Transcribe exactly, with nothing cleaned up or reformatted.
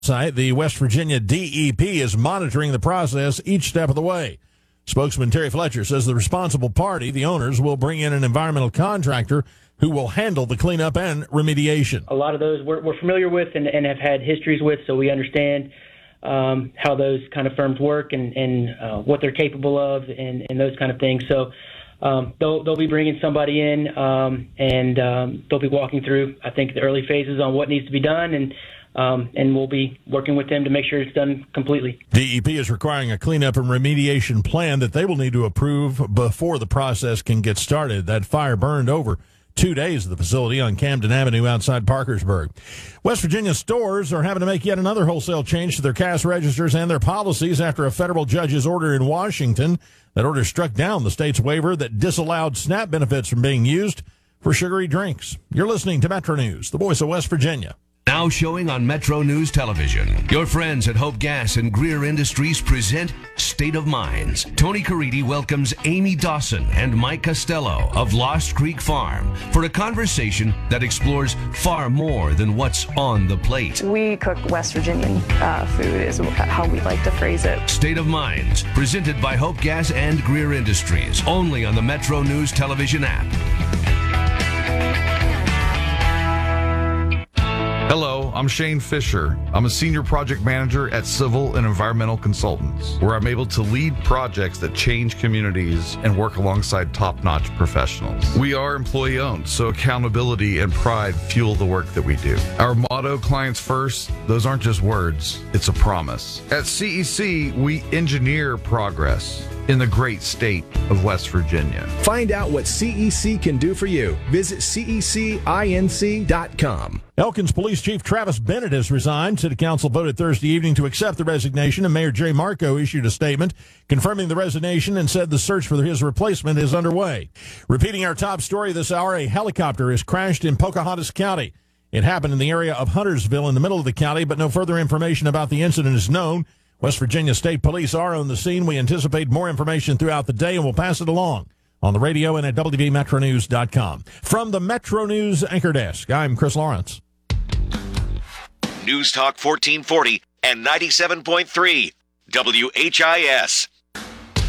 site, the West Virginia D E P is monitoring the process each step of the way. Spokesman Terry Fletcher says the responsible party, the owners, will bring in an environmental contractor who will handle the cleanup and remediation. A lot of those we're, we're familiar with and, and have had histories with, so we understand um, how those kind of firms work and, and uh, what they're capable of and, and those kind of things. So um, they'll, they'll be bringing somebody in um, and um, they'll be walking through, I think, the early phases on what needs to be done, and Um, and we'll be working with them to make sure it's done completely. D E P is requiring a cleanup and remediation plan that they will need to approve before the process can get started. That fire burned over two days of the facility on Camden Avenue outside Parkersburg. West Virginia stores are having to make yet another wholesale change to their cash registers and their policies after a federal judge's order in Washington. That order struck down the state's waiver that disallowed SNAP benefits from being used for sugary drinks. You're listening to Metro News, the voice of West Virginia. Now showing on Metro News Television. Your friends at Hope Gas and Greer Industries present State of Minds. Tony Caridi welcomes Amy Dawson and Mike Costello of Lost Creek Farm for a conversation that explores far more than what's on the plate. We cook West Virginian uh, food is how we like to phrase it. State of Minds, presented by Hope Gas and Greer Industries, only on the Metro News Television app. Hello, I'm Shane Fisher. I'm a senior project manager at Civil and Environmental Consultants, where I'm able to lead projects that change communities and work alongside top-notch professionals. We are employee-owned, so accountability and pride fuel the work that we do. Our motto, clients first, those aren't just words, it's a promise. At C E C, we engineer progress in the great state of West Virginia. Find out what C E C can do for you. Visit C E C inc dot com. Elkins Police Chief Travis Bennett has resigned. City Council voted Thursday evening to accept the resignation, and Mayor Jay Marco issued a statement confirming the resignation and said the search for his replacement is underway. Repeating our top story this hour, a helicopter has crashed in Pocahontas County. It happened in the area of Huntersville in the middle of the county, but no further information about the incident is known. West Virginia State Police are on the scene. We anticipate more information throughout the day, and we'll pass it along on the radio and at W V Metro News dot com. From the Metro News Anchor Desk, I'm Chris Lawrence. News Talk fourteen forty and ninety-seven point three W H I S.